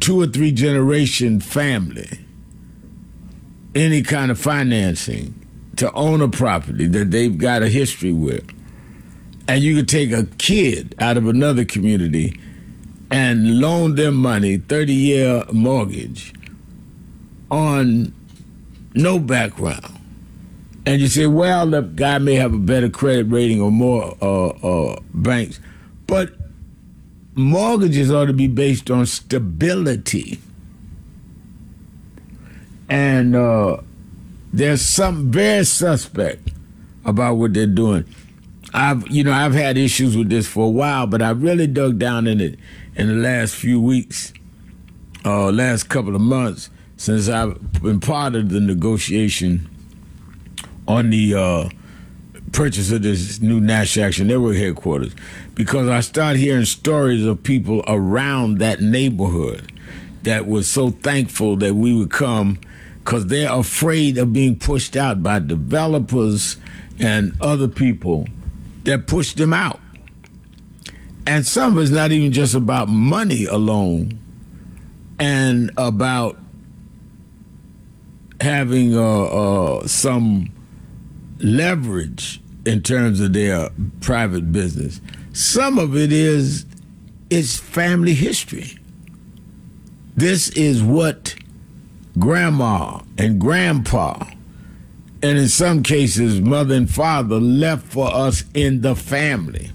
2 or 3 generation family any kind of financing to own a property that they've got a history with. And you could take a kid out of another community and loan them money, 30-year mortgage, on no background. And you say, well, the guy may have a better credit rating or more banks, but mortgages ought to be based on stability. And there's something very suspect about what they're doing. I've had issues with this for a while, but I really dug down in it in the last few weeks, last couple of months, since I've been part of the negotiation on the purchase of this new National Action Network headquarters, because I start hearing stories of people around that neighborhood that was so thankful that we would come, because they're afraid of being pushed out by developers and other people that push them out. And some of it's not even just about money alone and about having some leverage in terms of their private business. Some of it is family history. This is what grandma and grandpa, and in some cases, mother and father, left for us in the family.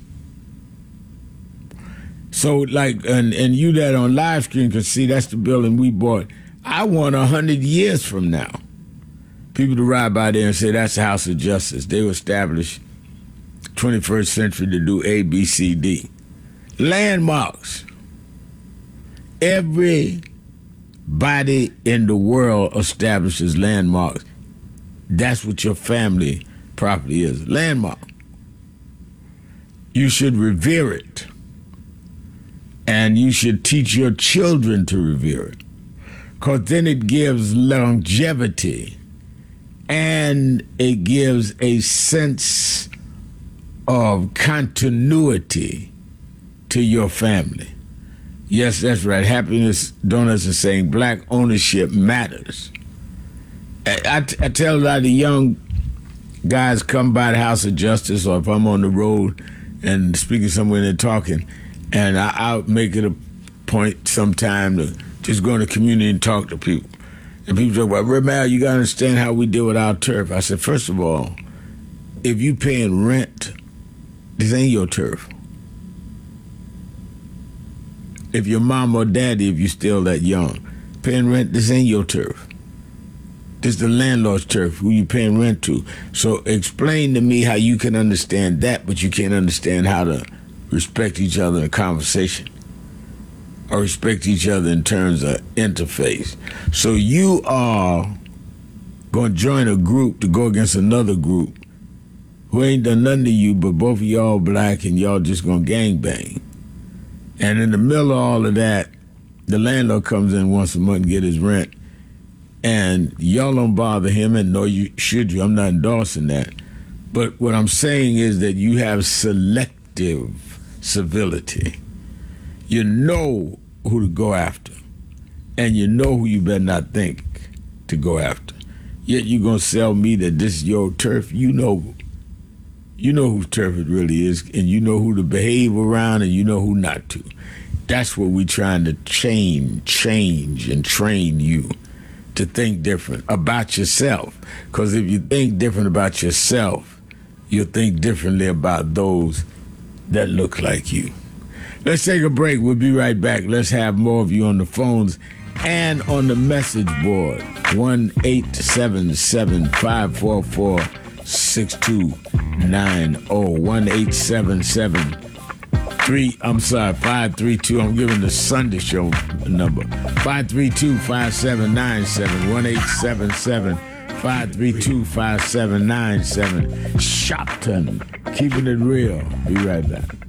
So, like, and you that on live stream can see that's the building we bought. I want 100 years from now, people to ride by there and say that's the House of Justice. They were established 21st century to do A, B, C, D. Landmarks. Everybody in the world establishes landmarks. That's what your family property is, landmark. You should revere it. And you should teach your children to revere it. Because then it gives longevity and it gives a sense of continuity to your family. Yes, that's right. Happiness Donuts is saying black ownership matters. I tell a lot of the young guys come by the House of Justice, or if I'm on the road and speaking somewhere and they're talking, and I'll make it a point sometime to just go in the community and talk to people. And people say, well, Ramal, you got to understand how we deal with our turf. I said, first of all, if you paying rent, this ain't your turf. If your mom or daddy, if you're still that young, paying rent, this ain't your turf. This is the landlord's turf, who you paying rent to. So explain to me how you can understand that, but you can't understand how to respect each other in a conversation or respect each other in terms of interface. So you are going to join a group to go against another group who ain't done nothing to you, but both of y'all black and y'all just going to gangbang. And in the middle of all of that, the landlord comes in once a month and get his rent. And y'all don't bother him, and nor should you. I'm not endorsing that. But what I'm saying is that you have selective civility. You know who to go after, and you know who you better not think to go after. Yet you're going to sell me that this is your turf. You know whose turf it really is, and you know who to behave around, and you know who not to. That's what we're trying to change and train you to think different about yourself. Because if you think different about yourself, you'll think differently about those that look like you. Let's take a break. We'll be right back. Let's have more of you on the phones and on the message board. 1-877-544-6290. 532. I'm giving the Sunday show number. 532-5797. 1-877-532-5797. Shopton. Keeping it real. Be right back.